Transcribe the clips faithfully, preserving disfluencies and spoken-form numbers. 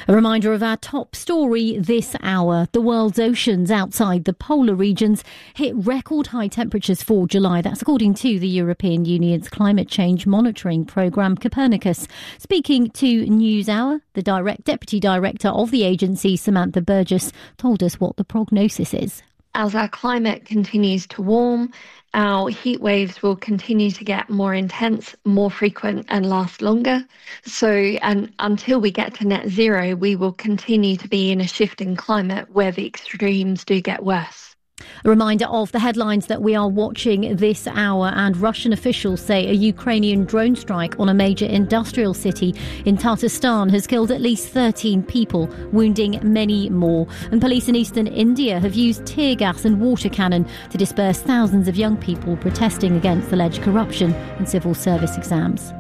A reminder of our top story this hour. The world's oceans outside the polar regions hit record high temperatures for July. That's according to the European Union's climate change monitoring programme Copernicus. Speaking to NewsHour, the direct deputy director of the agency, Samantha Burgess, told us what the prognosis is. As our climate continues to warm, our heat waves will continue to get more intense, more frequent and last longer. So and until we get to net zero, we will continue to be in a shifting climate where the extremes do get worse. A reminder of the headlines that we are watching this hour, and Russian officials say a Ukrainian drone strike on a major industrial city in Tatarstan has killed at least thirteen people, wounding many more. And police in eastern India have used tear gas and water cannon to disperse thousands of young people protesting against alleged corruption in civil service exams.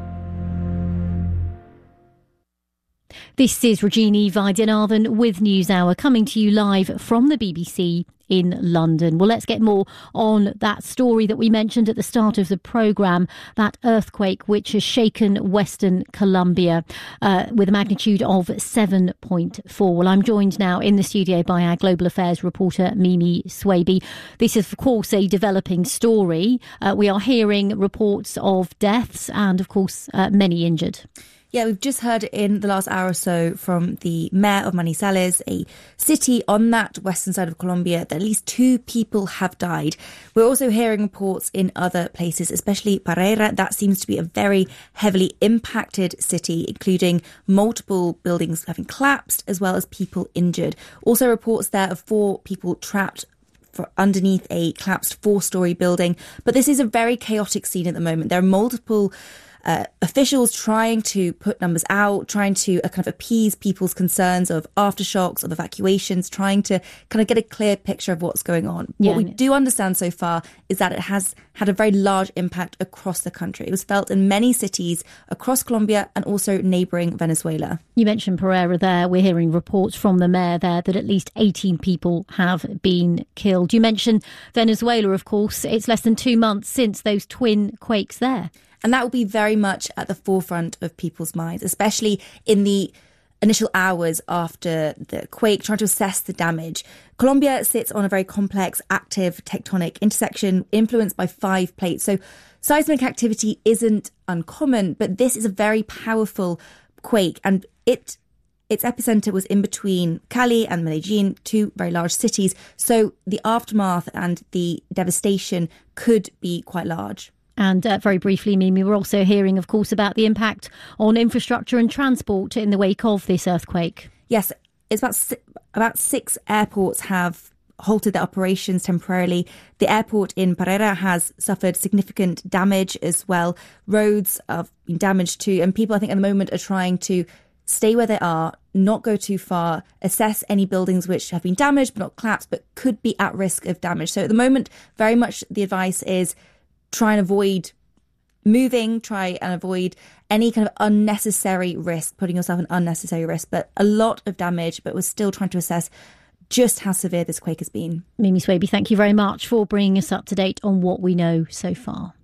This is Rajini Vaidyanathan with NewsHour, coming to you live from the B B C in London. Well, let's get more on that story that we mentioned at the start of the programme, that earthquake which has shaken Western Colombia uh, with a magnitude of seven point four. Well, I'm joined now in the studio by our Global Affairs reporter, Mimi Swaby. This is, of course, a developing story. Uh, we are hearing reports of deaths and, of course, uh, many injured. Yeah, we've just heard in the last hour or so from the mayor of Manizales, a city on that western side of Colombia, that at least two people have died. We're also hearing reports in other places, especially Pereira. That seems to be a very heavily impacted city, including multiple buildings having collapsed, as well as people injured. Also reports there of four people trapped for underneath a collapsed four-storey building. But this is a very chaotic scene at the moment. There are multiple Uh, officials trying to put numbers out, trying to uh, kind of appease people's concerns of aftershocks, of evacuations, trying to kind of get a clear picture of what's going on. Yeah, what we do understand so far is that it has had a very large impact across the country. It was felt in many cities across Colombia and also neighbouring Venezuela. You mentioned Pereira there. We're hearing reports from the mayor there that at least eighteen people have been killed. You mentioned Venezuela, of course. It's less than two months since those twin quakes there. And that will be very much at the forefront of people's minds, especially in the initial hours after the quake, trying to assess the damage. Colombia sits on a very complex, active tectonic intersection influenced by five plates. So seismic activity isn't uncommon, but this is a very powerful quake. And it its epicenter was in between Cali and Medellin, two very large cities. So the aftermath and the devastation could be quite large. And uh, very briefly, Mimi, we're also hearing, of course, about the impact on infrastructure and transport in the wake of this earthquake. Yes, it's about si- about six airports have halted their operations temporarily. The airport in Pereira has suffered significant damage as well. Roads have been damaged too. And people, I think, at the moment are trying to stay where they are, not go too far, assess any buildings which have been damaged but not collapsed, but could be at risk of damage. So at the moment, very much the advice is try and avoid moving, try and avoid any kind of unnecessary risk, putting yourself in unnecessary risk. But a lot of damage, but we're still trying to assess just how severe this quake has been. Mimi Swaby, thank you very much for bringing us up to date on what we know so far.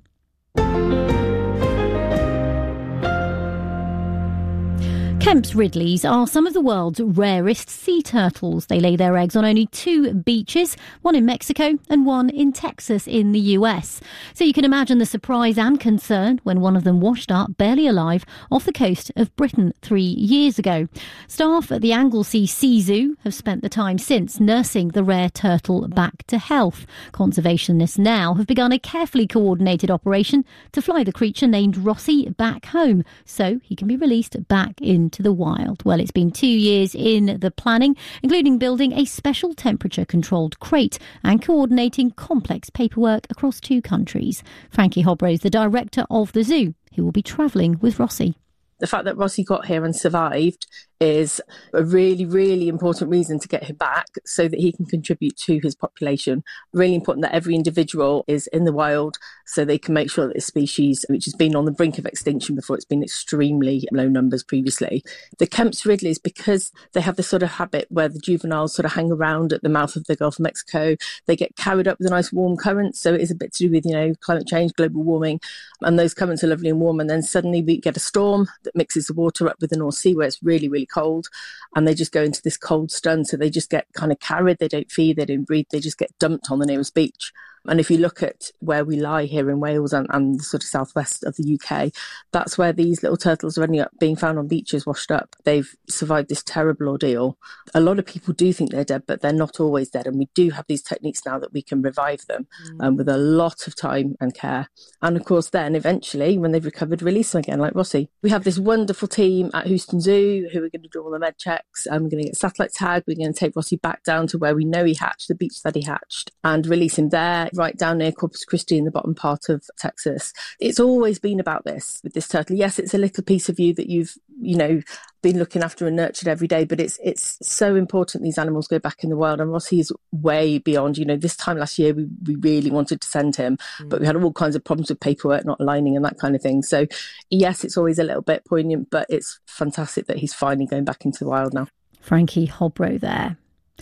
Kemp's Ridleys are some of the world's rarest sea turtles. They lay their eggs on only two beaches, one in Mexico and one in Texas in the U S. So you can imagine the surprise and concern when one of them washed up, barely alive, off the coast of Britain three years ago. Staff at the Anglesey Sea Zoo have spent the time since nursing the rare turtle back to health. Conservationists now have begun a carefully coordinated operation to fly the creature named Rossi back home so he can be released back in to the wild. Well, it's been two years in the planning, including building a special temperature-controlled crate and coordinating complex paperwork across two countries. Frankie Hobro, the director of the zoo, who will be travelling with Rossi. The fact that Rossi got here and survived is a really, really important reason to get him back so that he can contribute to his population. Really important that every individual is in the wild so they can make sure that this species, which has been on the brink of extinction before, it's been extremely low numbers previously. The Kemp's Ridleys, because they have this sort of habit where the juveniles sort of hang around at the mouth of the Gulf of Mexico, they get carried up with a nice warm current. So it is a bit to do with, you know, climate change, global warming, and those currents are lovely and warm. And then suddenly we get a storm that mixes the water up with the North Sea where it's really, really cold, and they just go into this cold stun. So they just get kind of carried. They don't feed, they don't breathe, they just get dumped on the nearest beach. And if you look at where we lie here in Wales and, and the sort of southwest of the U K, that's where these little turtles are ending up being found on beaches, washed up. They've survived this terrible ordeal. A lot of people do think they're dead, but they're not always dead. And we do have these techniques now that we can revive them mm. um, with a lot of time and care. And of course, then eventually, when they've recovered, release them again, like Rossi. We have this wonderful team at Houston Zoo who are going to do all the med checks. I'm going to get satellite tag. We're going to take Rossi back down to where we know he hatched, the beach that he hatched, and release him there, right down near Corpus Christi in the bottom part of Texas. It's always been about this with this turtle. Yes, it's a little piece of you that you've, you know, been looking after and nurtured every day, but it's it's so important these animals go back in the wild. And Rossi is way beyond, you know, this time last year we, we really wanted to send him, mm. but we had all kinds of problems with paperwork not aligning and that kind of thing. So yes, it's always a little bit poignant, but it's fantastic that he's finally going back into the wild now. Frankie Hobro there.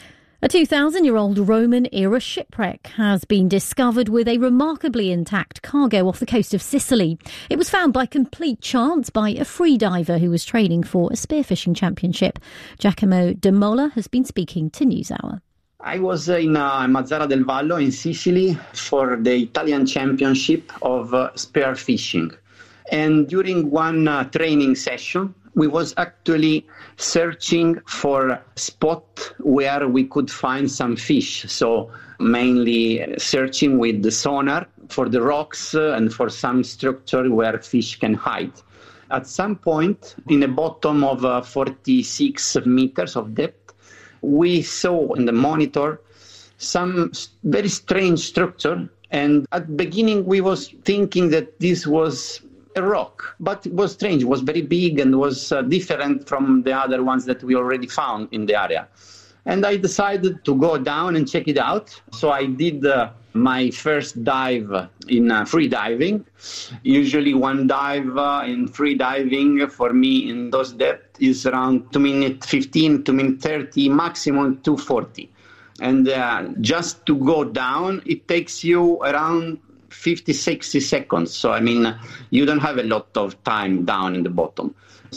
A two thousand year old Roman-era shipwreck has been discovered with a remarkably intact cargo off the coast of Sicily. It was found by complete chance by a freediver who was training for a spearfishing championship. Giacomo De Mola has been speaking to NewsHour. I was in uh, Mazara del Vallo in Sicily for the Italian Championship of uh, spearfishing. And during one uh, training session, we was actually searching for a spot where we could find some fish. So mainly searching with the sonar for the rocks and for some structure where fish can hide. At some point, in the bottom of uh, forty-six meters of depth, we saw in the monitor some very strange structure. And at the beginning, we was thinking that this was a rock, but it was strange. It was very big and was uh, different from the other ones that we already found in the area. And I decided to go down and check it out. So I did uh, my first dive in uh, free diving. Usually one dive uh, in free diving for me in those depths is around two minutes fifteen, two minutes thirty, maximum two forty. And uh, just to go down, it takes you around fifty, sixty seconds. So, I mean, you don't have a lot of time down in the bottom.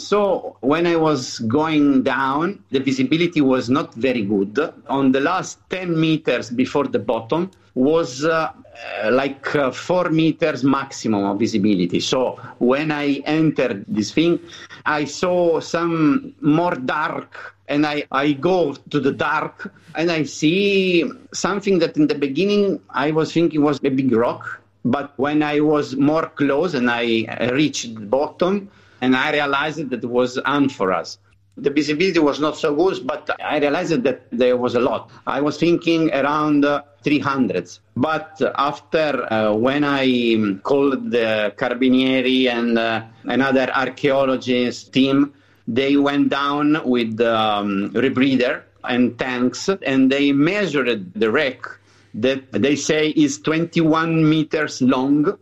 So when I was going down, the visibility was not very good. On the last ten meters before the bottom was uh, like uh, four meters maximum of visibility. So when I entered this thing, I saw some more dark, and I, I go to the dark and I see something that in the beginning I was thinking was a big rock. But when I was more close and I reached the bottom, and I realized that it was amphoras. The visibility was not so good, but I realized that there was a lot. I was thinking around uh, three hundred. But after, uh, when I called the Carabinieri and uh, another archaeologist team, they went down with the um, rebreather and tanks, and they measured the wreck that they say is twenty-one meters long,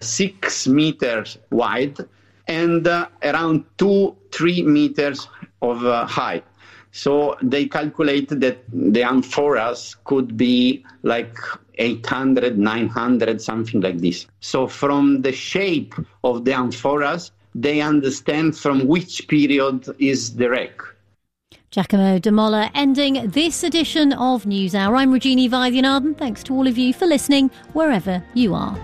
six meters wide, and uh, around two, three meters of uh, height. So they calculated that the amphoras could be like eight hundred, nine hundred, something like this. So from the shape of the amphoras, they understand from which period is the wreck. Giacomo De Mola ending this edition of NewsHour. I'm Regina Vaidyanathan. Thanks to all of you for listening, wherever you are.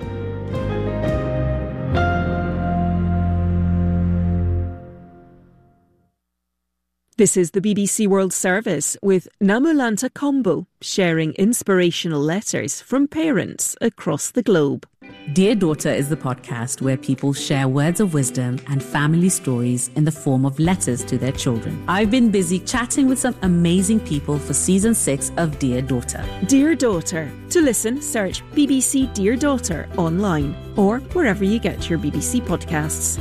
This is the B B C World Service with Namulanta Kombo sharing inspirational letters from parents across the globe. Dear Daughter is the podcast where people share words of wisdom and family stories in the form of letters to their children. I've been busy chatting with some amazing people for season six of Dear Daughter. Dear Daughter. To listen, search B B C Dear Daughter online or wherever you get your B B C podcasts.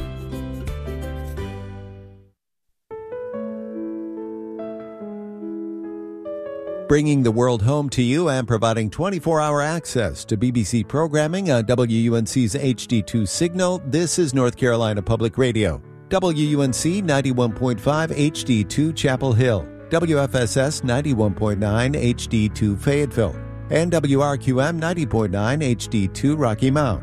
Bringing the world home to you and providing twenty-four hour access to B B C programming on W U N C's H D two signal, this is North Carolina Public Radio. W U N C ninety-one point five H D two Chapel Hill, W F S S ninety-one point nine H D two Fayetteville, and W R Q M ninety point nine H D two Rocky Mount.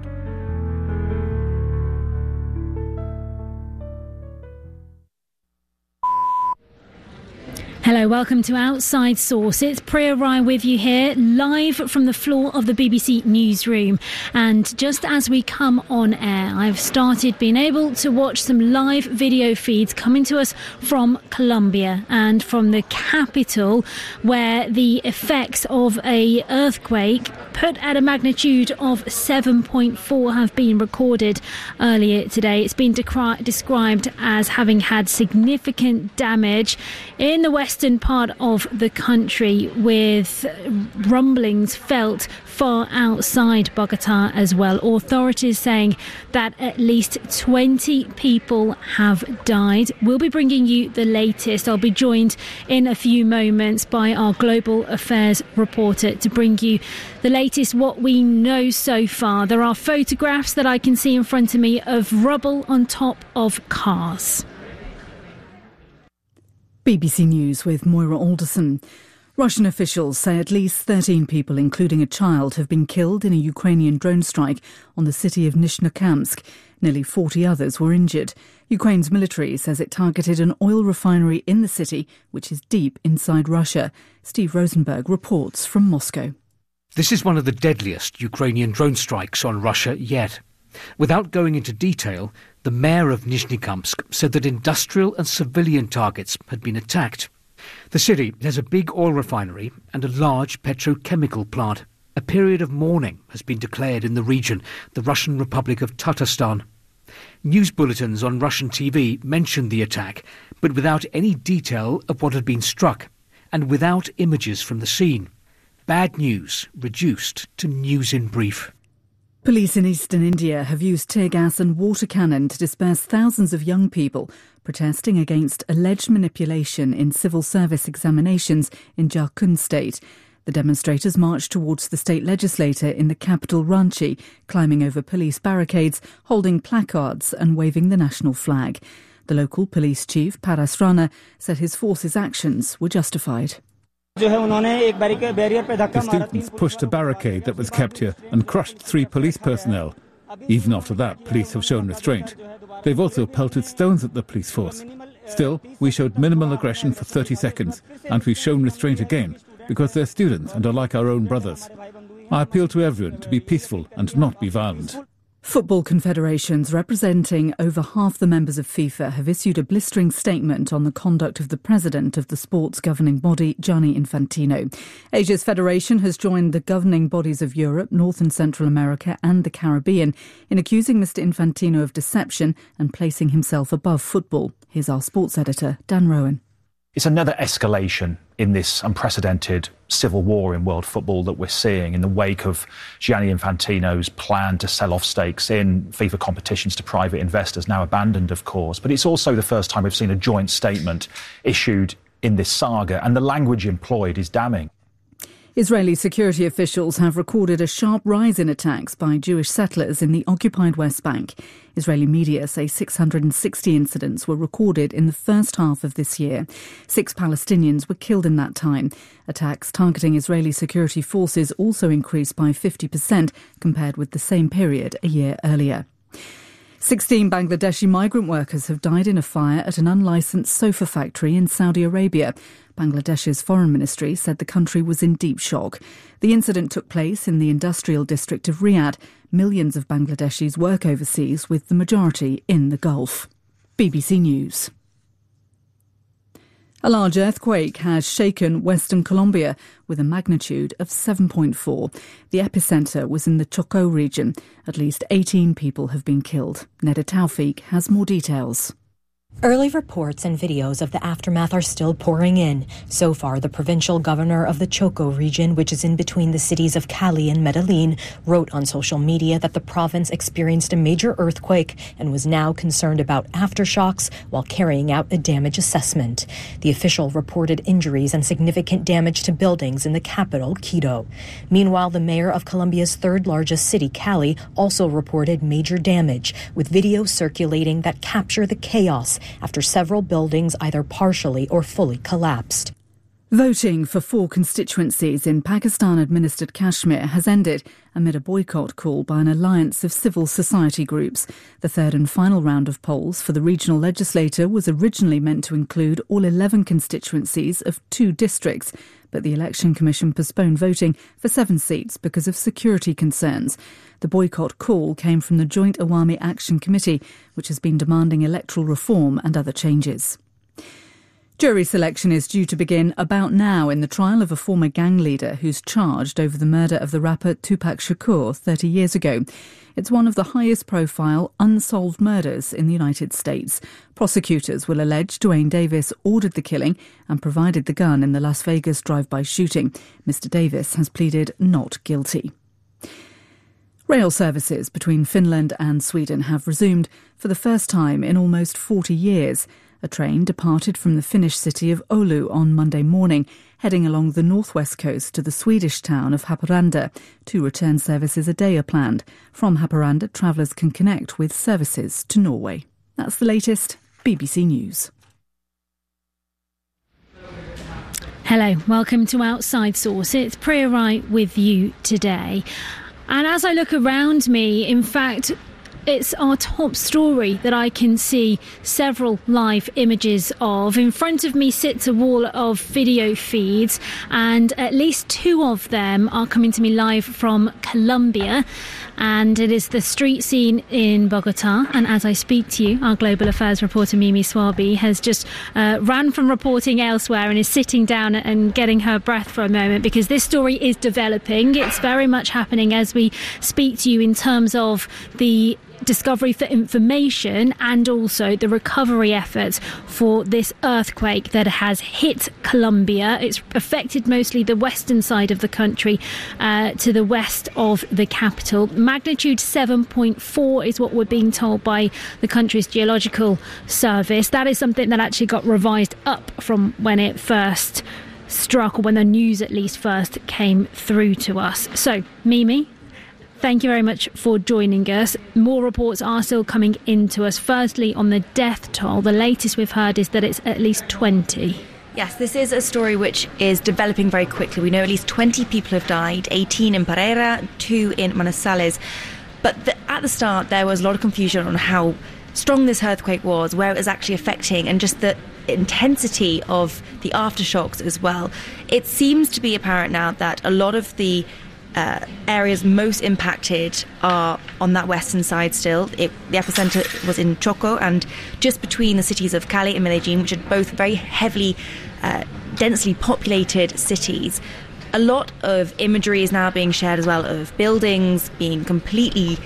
Hello, welcome to Outside Source. It's Priya Rai with you here, live from the floor of the B B C newsroom. And just as we come on air, I've started being able to watch some live video feeds coming to us from Colombia and from the capital, where the effects of a earthquake put at a magnitude of seven point four have been recorded earlier today. It's been decri- described as having had significant damage in the western part of the country, with rumblings felt far outside Bogota as well. Authorities saying that at least twenty people have died. We'll be bringing you the latest. I'll be joined in a few moments by our global affairs reporter to bring you the latest, what we know so far. There are photographs that I can see in front of me of rubble on top of cars. B B C News with Moira Alderson. Russian officials say at least thirteen people, including a child, have been killed in a Ukrainian drone strike on the city of Nizhnekamsk. Nearly forty others were injured. Ukraine's military says it targeted an oil refinery in the city, which is deep inside Russia. Steve Rosenberg reports from Moscow. This is one of the deadliest Ukrainian drone strikes on Russia yet. Without going into detail, the mayor of Nizhnekamsk said that industrial and civilian targets had been attacked. The city has a big oil refinery and a large petrochemical plant. A period of mourning has been declared in the region, the Russian Republic of Tatarstan. News bulletins on Russian T V mentioned the attack, but without any detail of what had been struck, and without images from the scene. Bad news reduced to news in brief. Police in eastern India have used tear gas and water cannon to disperse thousands of young people protesting against alleged manipulation in civil service examinations in Jharkhand state. The demonstrators marched towards the state legislature in the capital Ranchi, climbing over police barricades, holding placards and waving the national flag. The local police chief, Paras Rana, said his force's actions were justified. The students pushed a barricade that was kept here and crushed three police personnel. Even after that, police have shown restraint. They've also pelted stones at the police force. Still, we showed minimal aggression for thirty seconds, and we've shown restraint again, because they're students and are like our own brothers. I appeal to everyone to be peaceful and not be violent. Football confederations representing over half the members of FIFA have issued a blistering statement on the conduct of the president of the sports governing body, Gianni Infantino. Asia's federation has joined the governing bodies of Europe, North and Central America and the Caribbean in accusing Mister Infantino of deception and placing himself above football. Here's our sports editor, Dan Rowan. It's another escalation in this unprecedented civil war in world football that we're seeing in the wake of Gianni Infantino's plan to sell off stakes in FIFA competitions to private investors, now abandoned, of course. But it's also the first time we've seen a joint statement issued in this saga, and the language employed is damning. Israeli security officials have recorded a sharp rise in attacks by Jewish settlers in the occupied West Bank. Israeli media say six hundred sixty incidents were recorded in the first half of this year. Six Palestinians were killed in that time. Attacks targeting Israeli security forces also increased by fifty percent compared with the same period a year earlier. sixteen Bangladeshi migrant workers have died in a fire at an unlicensed sofa factory in Saudi Arabia. Bangladesh's foreign ministry said the country was in deep shock. The incident took place in the industrial district of Riyadh. Millions of Bangladeshis work overseas, with the majority in the Gulf. B B C News. A large earthquake has shaken Western Colombia with a magnitude of seven point four. The epicentre was in the Chocó region. At least eighteen people have been killed. Neda Taufik has more details. Early reports and videos of the aftermath are still pouring in. So far, the provincial governor of the Chocó region, which is in between the cities of Cali and Medellin, wrote on social media that the province experienced a major earthquake and was now concerned about aftershocks while carrying out a damage assessment. The official reported injuries and significant damage to buildings in the capital, Quito. Meanwhile, the mayor of Colombia's third largest city, Cali, also reported major damage, with videos circulating that capture the chaos after several buildings either partially or fully collapsed. Voting for four constituencies in Pakistan-administered Kashmir has ended amid a boycott call by an alliance of civil society groups. The third and final round of polls for the regional legislature was originally meant to include all eleven constituencies of two districts, but the Election Commission postponed voting for seven seats because of security concerns. The boycott call came from the Joint Awami Action Committee, which has been demanding electoral reform and other changes. Jury selection is due to begin about now in the trial of a former gang leader who's charged over the murder of the rapper Tupac Shakur thirty years ago. It's one of the highest profile unsolved murders in the United States. Prosecutors will allege Duane Davis ordered the killing and provided the gun in the Las Vegas drive-by shooting. Mister Davis has pleaded not guilty. Rail services between Finland and Sweden have resumed for the first time in almost forty years. A train departed from the Finnish city of Oulu on Monday morning, heading along the northwest coast to the Swedish town of Haparanda. Two return services a day are planned. From Haparanda, travellers can connect with services to Norway. That's the latest. B B C News. Hello, welcome to Outside Source. It's Priya Wright with you today. And as I look around me, in fact, it's our top story that I can see several live images of. In front of me sits a wall of video feeds, and at least two of them are coming to me live from Colombia. And it is the street scene in Bogota. And as I speak to you, our global affairs reporter Mimi Swaby has just uh, ran from reporting elsewhere and is sitting down and getting her breath for a moment, because this story is developing. It's very much happening as we speak to you in terms of the discovery for information and also the recovery efforts for this earthquake that has hit Colombia. It's affected mostly the western side of the country, uh, to the west of the capital. Magnitude seven point four is what we're being told by the country's geological service. That is something that actually got revised up from when it first struck, or when the news at least first came through to us. So, Mimi, thank you very much for joining us. More reports are still coming into us. Firstly, on the death toll, the latest we've heard is that it's at least twenty. Yes, this is a story which is developing very quickly. We know at least twenty people have died, eighteen in Pereira, two in Manizales. But the, at the start, there was a lot of confusion on how strong this earthquake was, where it was actually affecting, and just the intensity of the aftershocks as well. It seems to be apparent now that a lot of the Uh, areas most impacted are on that western side still. It, the epicenter was in Choco, and just between the cities of Cali and Medellin, which are both very heavily, uh, densely populated cities. A lot of imagery is now being shared as well of buildings being completely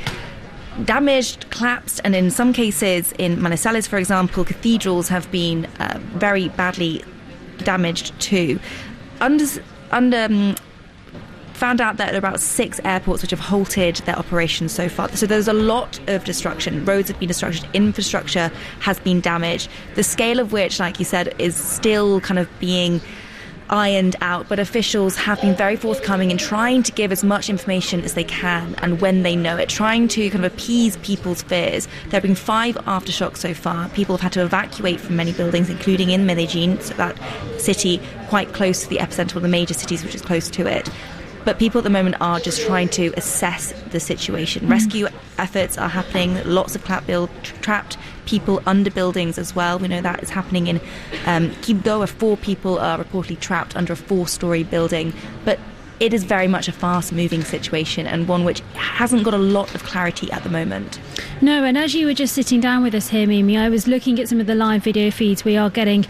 damaged, collapsed, and in some cases, in Manizales, for example, cathedrals have been uh, very badly damaged too. Under, under um, found out that there are about six airports which have halted their operations so far. So there's a lot of destruction. Roads have been destroyed, infrastructure has been damaged, the scale of which, like you said, is still kind of being ironed out, but officials have been very forthcoming in trying to give as much information as they can and when they know it, trying to kind of appease people's fears. There have been five aftershocks so far. People have had to evacuate from many buildings, including in Medellin, so that city quite close to the epicenter of the major cities, which is close to it. But people at the moment are just trying to assess the situation. Mm. Rescue efforts are happening, lots of clap build, trapped people under buildings as well. We know that is happening in um, Quibdó, where four people are reportedly trapped under a four-storey building. But it is very much a fast-moving situation, and one which hasn't got a lot of clarity at the moment. No, and as you were just sitting down with us here, Mimi, I was looking at some of the live video feeds we are getting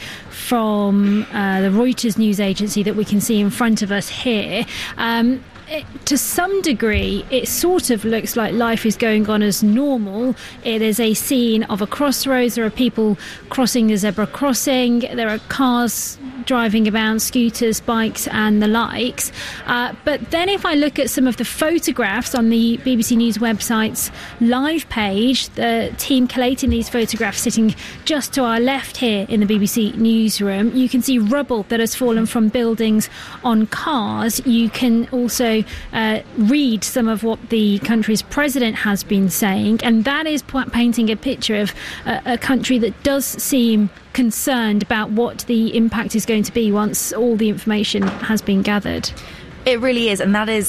from uh, the Reuters news agency that we can see in front of us here. Um, it, to some degree, it sort of looks like life is going on as normal. It is a scene of a crossroads. There are people crossing the zebra crossing. There are cars driving about, scooters, bikes and the likes. Uh, but then if I look at some of the photographs on the B B C News website's live page, the team collating these photographs sitting just to our left here in the B B C newsroom, you can see rubble that has fallen from buildings on cars. You can also uh, read some of what the country's president has been saying, and that is painting a picture of a, a country that does seem concerned about what the impact is going to be once all the information has been gathered. It really is, and that is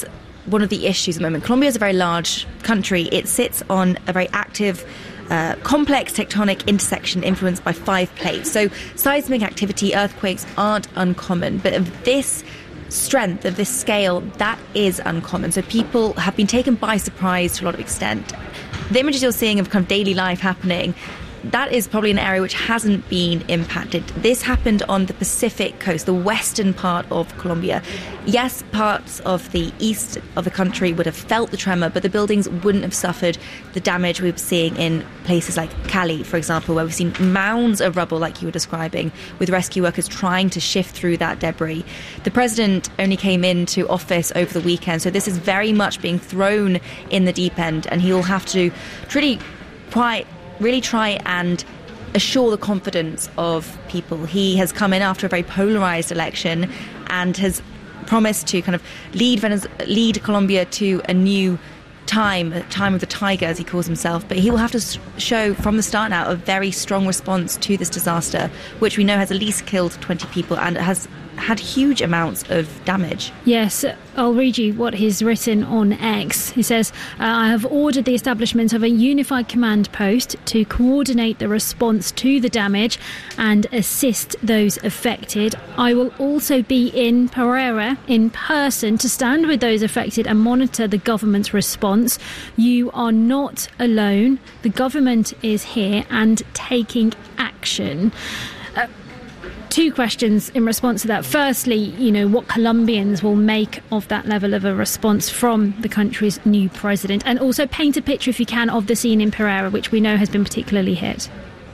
one of the issues at the moment. Colombia is a very large country. It sits on a very active, uh, complex tectonic intersection influenced by five plates. So seismic activity, earthquakes aren't uncommon, but of this strength, of this scale, that is uncommon. So people have been taken by surprise to a lot of extent. The images you're seeing of kind of daily life happening, that is probably an area which hasn't been impacted. This happened on the Pacific coast, the western part of Colombia. Yes, parts of the east of the country would have felt the tremor, but the buildings wouldn't have suffered the damage we were seeing in places like Cali, for example, where we've seen mounds of rubble, like you were describing, with rescue workers trying to shift through that debris. The president only came into office over the weekend, so this is very much being thrown in the deep end, and he'll have to really quite really try and assure the confidence of people. He has come in after a very polarised election and has promised to kind of lead Venez- lead Colombia to a new time, a time of the tiger, as he calls himself. But he will have to show from the start now a very strong response to this disaster, which we know has at least killed twenty people and has had huge amounts of damage. Yes, I'll read you what he's written on X. He says, uh, I have ordered the establishment of a unified command post to coordinate the response to the damage and assist those affected. I will also be in Pereira in person to stand with those affected and monitor the government's response. You are not alone. The government is here and taking action. Uh, Two questions in response to that. Firstly, you know, what Colombians will make of that level of a response from the country's new president, and also paint a picture, if you can, of the scene in Pereira, which we know has been particularly hit.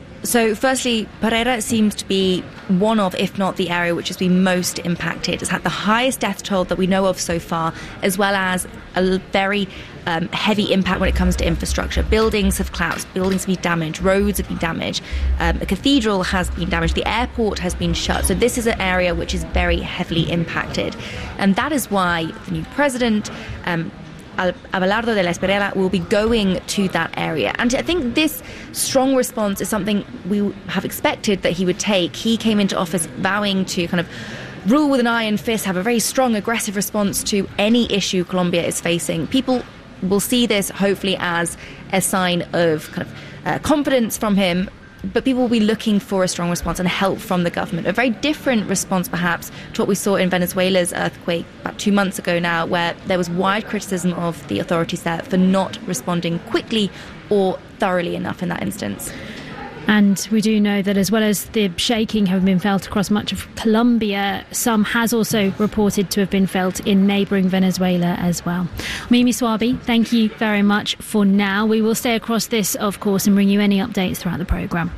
So firstly, Pereira seems to be one of, if not the area which has been most impacted. It's had the highest death toll that we know of so far, as well as a very um, heavy impact when it comes to infrastructure. Buildings have collapsed, buildings have been damaged, roads have been damaged, um, a cathedral has been damaged, the airport has been shut. So this is an area which is very heavily impacted. And that is why the new president, um, Abelardo de la Espriella, will be going to that area. And I think this strong response is something we have expected that he would take. He came into office vowing to kind of rule with an iron fist, have a very strong, aggressive response to any issue Colombia is facing. People will see this, hopefully, as a sign of kind of uh, confidence from him. But people will be looking for a strong response and help from the government. A very different response, perhaps, to what we saw in Venezuela's earthquake about two months ago now, where there was wide criticism of the authorities there for not responding quickly or thoroughly enough in that instance. And we do know that as well as the shaking having been felt across much of Colombia, some has also reported to have been felt in neighbouring Venezuela as well. Mimi Swaby, thank you very much for now. We will stay across this, of course, and bring you any updates throughout the programme.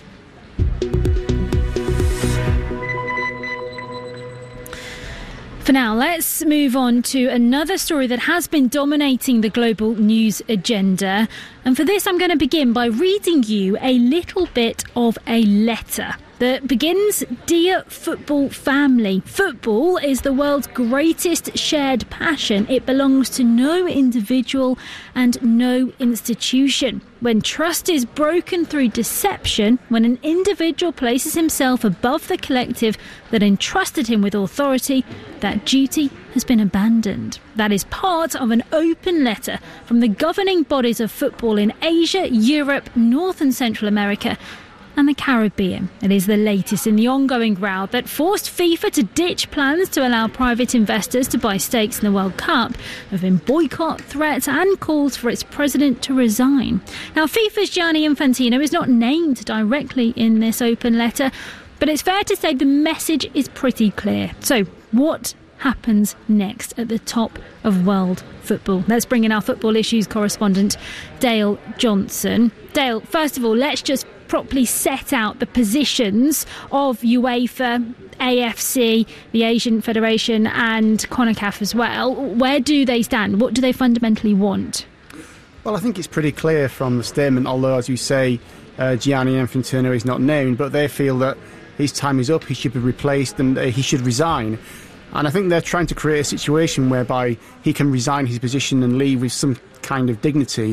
For now, let's move on to another story that has been dominating the global news agenda. And for this, I'm going to begin by reading you a little bit of a letter that begins, Dear football family, football is the world's greatest shared passion. It belongs to no individual and no institution. When trust is broken through deception, when an individual places himself above the collective that entrusted him with authority, that duty has been abandoned. That is part of an open letter from the governing bodies of football in Asia, Europe, North and Central America, and the Caribbean. It is the latest in the ongoing row that forced FIFA to ditch plans to allow private investors to buy stakes in the World Cup. There have been boycott threats and calls for its president to resign. Now, FIFA's Gianni Infantino is not named directly in this open letter, but it's fair to say the message is pretty clear. So, what happens next at the top of world football? Let's bring in our football issues correspondent, Dale Johnson. Dale, first of all, let's just properly set out the positions of UEFA, A F C, the Asian Federation and CONCACAF as well. Where do they stand? What do they fundamentally want? Well, I think it's pretty clear from the statement, although, as you say, uh, Gianni Infantino is not named, but they feel that his time is up, he should be replaced and uh, he should resign. And I think they're trying to create a situation whereby he can resign his position and leave with some kind of dignity,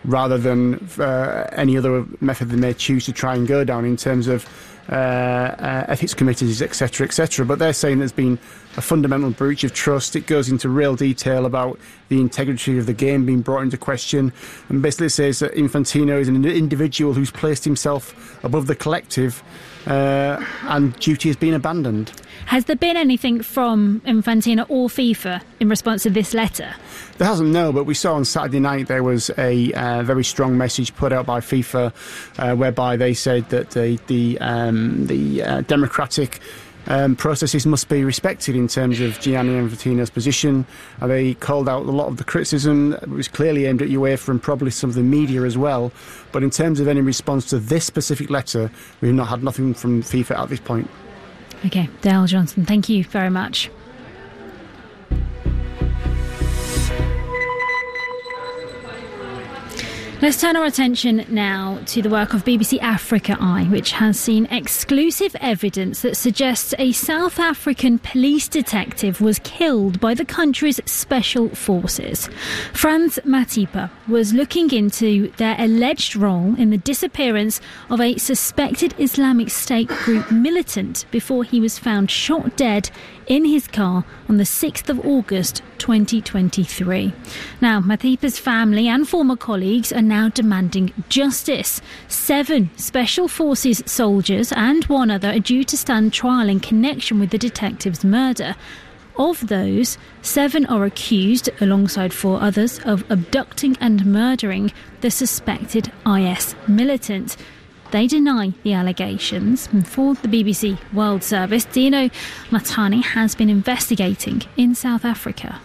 rather than uh, any other method they may choose to try and go down in terms of uh, uh, ethics committees, et cetera, et cetera. But they're saying there's been a fundamental breach of trust. It goes into real detail about the integrity of the game being brought into question, and basically says that Infantino is an individual who's placed himself above the collective, uh, and duty has been abandoned. Has there been anything from Infantino or FIFA in response to this letter? There hasn't, no, but we saw on Saturday night there was a uh, very strong message put out by FIFA uh, whereby they said that the, the, um, the uh, democratic Um, processes must be respected in terms of Gianni Infantino's position. Uh, they called out a lot of the criticism. It was clearly aimed at UEFA and probably some of the media as well. But in terms of any response to this specific letter, we've not had nothing from FIFA at this point. OK, Dale Johnson, thank you very much. Let's turn our attention now to the work of B B C Africa Eye, which has seen exclusive evidence that suggests a South African police detective was killed by the country's special forces. Frans Matipa was looking into their alleged role in the disappearance of a suspected Islamic State group militant before he was found shot dead in his car on the sixth of August twenty twenty-three. Now, Matipa's family and former colleagues are now demanding justice. Seven Special Forces soldiers and one other are due to stand trial in connection with the detective's murder. Of those, seven are accused, alongside four others, of abducting and murdering the suspected I S militant. They deny the allegations, and for the B B C World Service, Dino Matani has been investigating in South Africa.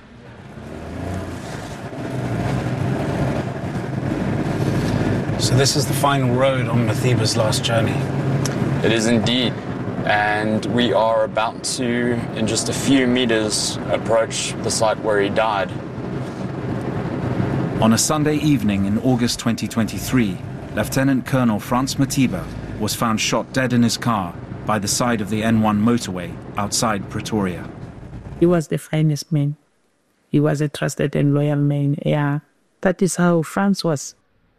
So this is the final road on Matipa's last journey? It is indeed, and we are about to, in just a few metres, approach the site where he died. On a Sunday evening in August twenty twenty-three, Lieutenant Colonel Frans Matipa was found shot dead in his car by the side of the N one motorway outside Pretoria. He was the finest man. He was a trusted and loyal man. Yeah, that is how Frans was.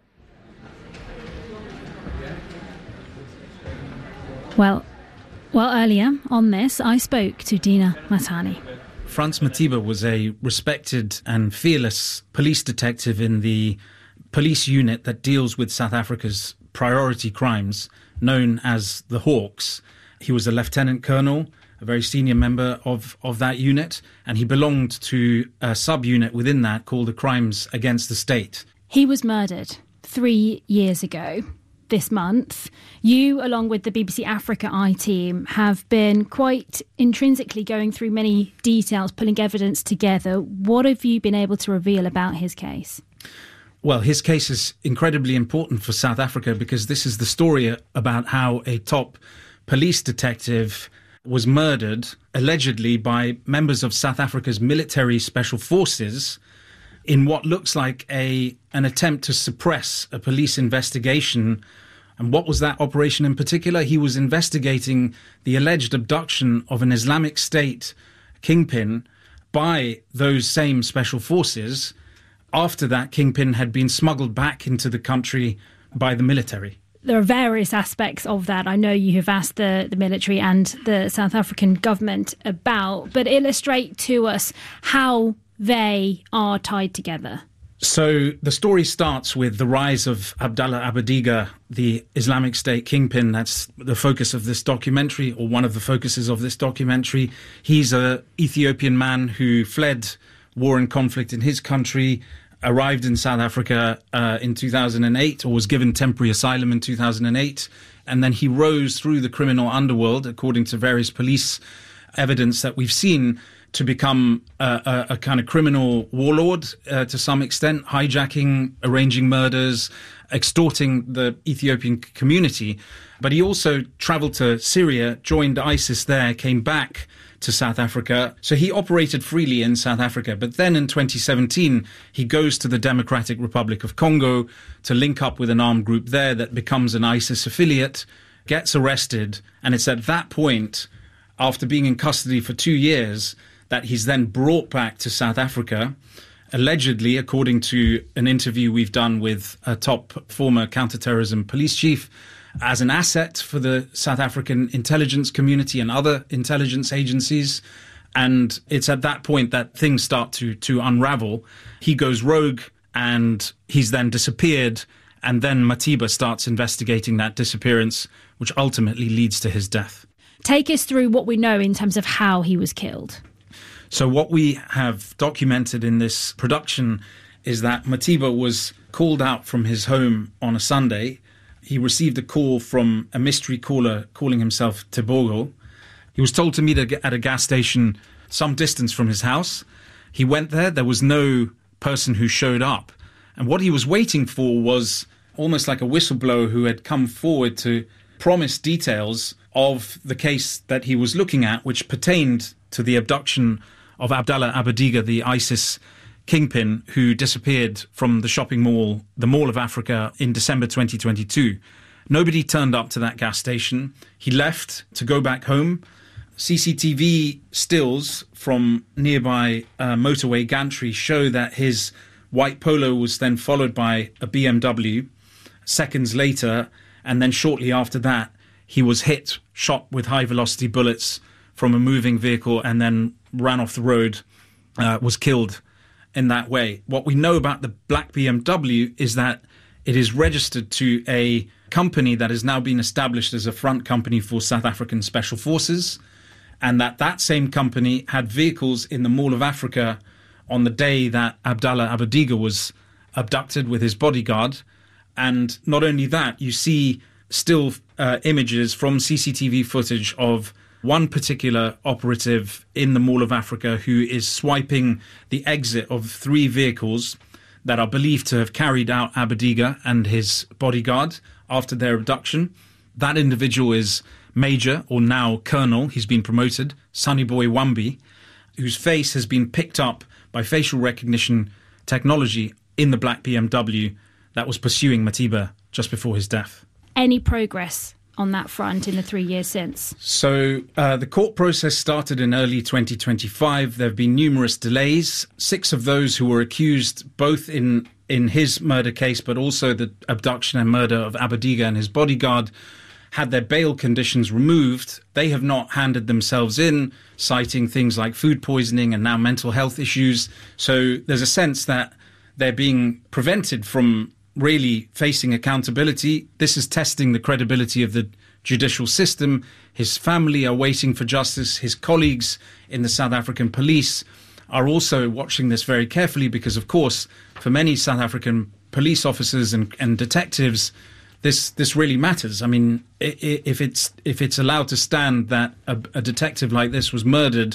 Well, well, earlier on this, I spoke to Dina Matani. Frans Matipa was a respected and fearless police detective in the police unit that deals with South Africa's priority crimes, known as the Hawks. He was a lieutenant colonel, a very senior member of, of that unit, and he belonged to a sub-unit within that called the Crimes Against the State. He was murdered three years ago this month. You, along with the B B C Africa Eye team, have been quite intrinsically going through many details, pulling evidence together. What have you been able to reveal about his case? Well, his case is incredibly important for South Africa because this is the story about how a top police detective was murdered, allegedly by members of South Africa's military special forces, in what looks like a an attempt to suppress a police investigation. And what was that operation in particular? He was investigating the alleged abduction of an Islamic State kingpin by those same special forces after that kingpin had been smuggled back into the country by the military. There are various aspects of that I know you have asked the, the military and the South African government about, but illustrate to us how they are tied together. So the story starts with the rise of Abdallah Abadiga, the Islamic State kingpin. That's the focus of this documentary, or one of the focuses of this documentary. He's an Ethiopian man who fled war and conflict in his country, arrived in South Africa uh, in two thousand eight, or was given temporary asylum in two thousand eight. And then he rose through the criminal underworld, according to various police evidence that we've seen, to become a, a, a kind of criminal warlord uh, to some extent, hijacking, arranging murders, extorting the Ethiopian community. But he also traveled to Syria, joined ISIS there, came back to South Africa. So he operated freely in South Africa. But then in twenty seventeen, he goes to the Democratic Republic of Congo to link up with an armed group there that becomes an ISIS affiliate, gets arrested. And it's at that point, after being in custody for two years, that he's then brought back to South Africa. allegedly, according to an interview we've done with a top former counterterrorism police chief, as an asset for the South African intelligence community and other intelligence agencies. And it's at that point that things start to, to unravel. He goes rogue and he's then disappeared. And then Matiba starts investigating that disappearance, which ultimately leads to his death. Take us through what we know in terms of how he was killed. So what we have documented in this production is that Matiba was called out from his home on a Sunday. He received a call from a mystery caller calling himself Tebogo. He was told to meet at a gas station some distance from his house. He went there. There was no person who showed up. And what he was waiting for was almost like a whistleblower who had come forward to promise details of the case that he was looking at, which pertained to the abduction of Abdallah Abadiga, the ISIS kingpin who disappeared from the shopping mall, the Mall of Africa, in December twenty twenty-two. Nobody turned up to that gas station. He left to go back home. C C T V stills from nearby uh, motorway gantry show that his white Polo was then followed by a B M W seconds later, and then shortly after that, he was hit, shot with high-velocity bullets from a moving vehicle, and then ran off the road, uh, was killed in that way. What we know about the black B M W is that it is registered to a company that has now been established as a front company for South African Special Forces, and that that same company had vehicles in the Mall of Africa on the day that Abdallah Abadiga was abducted with his bodyguard. And not only that, you see still uh, images from C C T V footage of one particular operative in the Mall of Africa who is swiping the exit of three vehicles that are believed to have carried out Abadiga and his bodyguard after their abduction. That individual is Major, or now Colonel, he's been promoted, Sunnyboy Wambi, whose face has been picked up by facial recognition technology in the black B M W that was pursuing Matiba just before his death. Any progress on that front in the three years since? So uh, the court process started in early twenty twenty-five. There have been numerous delays. Six of those who were accused, both in, in his murder case, but also the abduction and murder of Abadiga and his bodyguard, had their bail conditions removed. They have not handed themselves in, citing things like food poisoning and now mental health issues. So there's a sense that they're being prevented from really facing accountability. This is testing the credibility of the judicial system. His family are waiting for justice. His colleagues in the South African police are also watching this very carefully because, of course, for many South African police officers and, and detectives, this this really matters. I mean, if it's if it's allowed to stand that a, a detective like this was murdered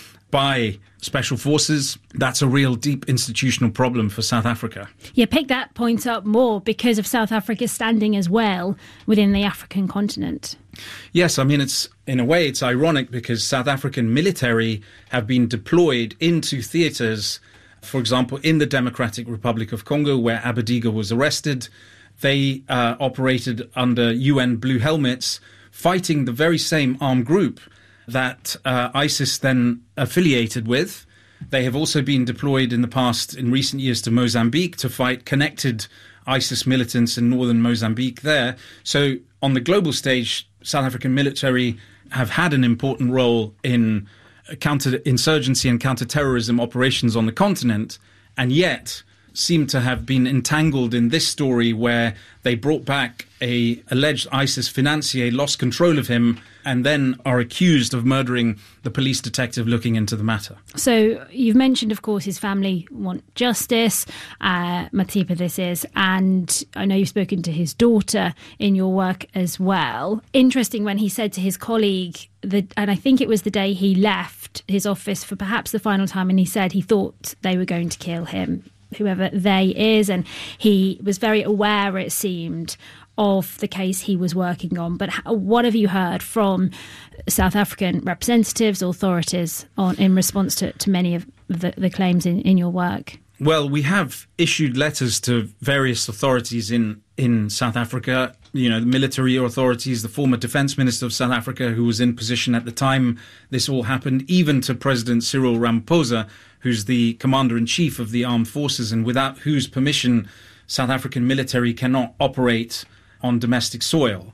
by special forces, that's a real deep institutional problem for South Africa. Yeah, pick that point up more because of South Africa's standing as well within the African continent. Yes, I mean, it's in a way it's ironic because South African military have been deployed into theatres, for example, in the Democratic Republic of Congo, where Abadiga was arrested. They uh, operated under U N blue helmets, fighting the very same armed group that uh, ISIS then affiliated with. They have also been deployed in the past, in recent years, to Mozambique to fight connected ISIS militants in northern Mozambique there. So on the global stage, South African military have had an important role in counter-insurgency and counter-terrorism operations on the continent, and yet seem to have been entangled in this story where they brought back a alleged ISIS financier, lost control of him, and then are accused of murdering the police detective looking into the matter. So you've mentioned, of course, his family want justice, uh, Matiba this is, and I know you've spoken to his daughter in your work as well. Interesting when he said to his colleague, that, and I think it was the day he left his office for perhaps the final time, and he said he thought they were going to kill him, whoever they is, and he was very aware, it seemed, of the case he was working on. But how, what have you heard from South African representatives, authorities, on in response to, to many of the, the claims in, in your work? Well, we have issued letters to various authorities in, in South Africa. You know, the military authorities, the former defense minister of South Africa, who was in position at the time this all happened, even to President Cyril Ramaphosa, who's the commander-in-chief of the armed forces and without whose permission South African military cannot operate on domestic soil.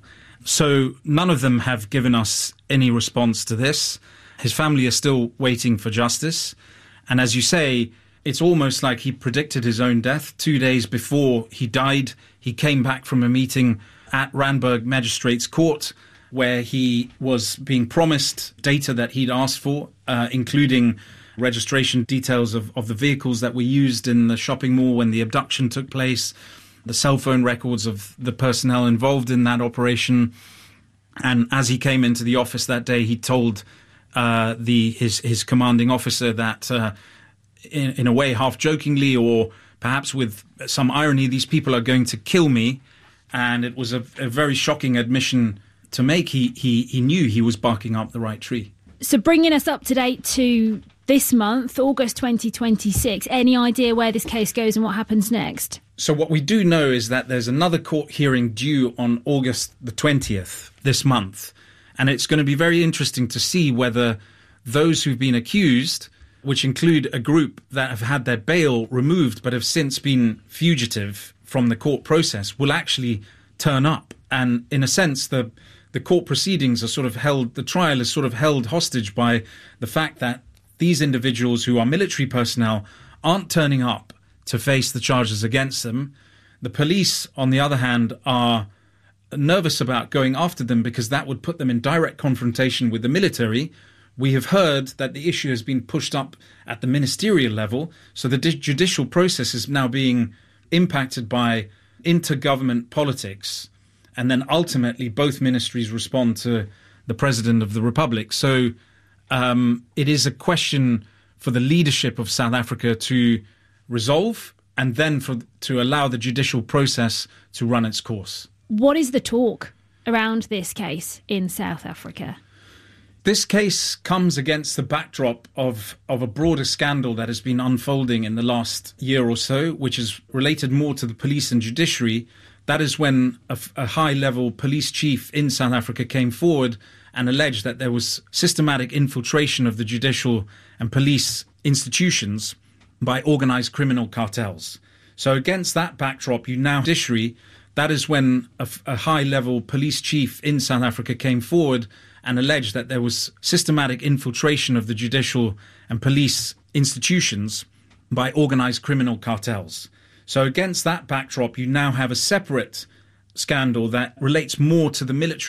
So none of them have given us any response to this. His family are still waiting for justice. And as you say, it's almost like he predicted his own death. Two days before he died, he came back from a meeting at Randburg Magistrates Court where he was being promised data that he'd asked for, uh, including registration details of, of the vehicles that were used in the shopping mall when the abduction took place, the cell phone records of the personnel involved in that operation. And as he came into the office that day, he told uh, the his, his commanding officer that, uh, in, in a way, half-jokingly or perhaps with some irony, these people are going to kill me. And it was a, a very shocking admission to make. He, he, he knew he was barking up the right tree. So bringing us up to date to this month, August twenty twenty-six, any idea where this case goes and what happens next? So what we do know is that there's another court hearing due on August the twentieth this month. And it's going to be very interesting to see whether those who've been accused, which include a group that have had their bail removed but have since been fugitive from the court process, will actually turn up. And in a sense, the the court proceedings are sort of held, the trial is sort of held hostage by the fact that these individuals who are military personnel aren't turning up to face the charges against them. The police, on the other hand, are nervous about going after them because that would put them in direct confrontation with the military. We have heard that the issue has been pushed up at the ministerial level, so the judicial process is now being impacted by intergovernment politics, and then ultimately both ministries respond to the President of the Republic. So um, it is a question for the leadership of South Africa to resolve and then for to allow the judicial process to run its course. What is the talk around this case in South Africa? This case comes against the backdrop of, of a broader scandal that has been unfolding in the last year or so, which is related more to the police and judiciary. That is when a, a high-level police chief in South Africa came forward and alleged that there was systematic infiltration of the judicial and police institutions by organised criminal cartels. So against that backdrop, you now judiciary, that is when a, a high-level police chief in South Africa came forward and alleged that there was systematic infiltration of the judicial and police institutions by organised criminal cartels. So against that backdrop, you now have a separate scandal that relates more to the military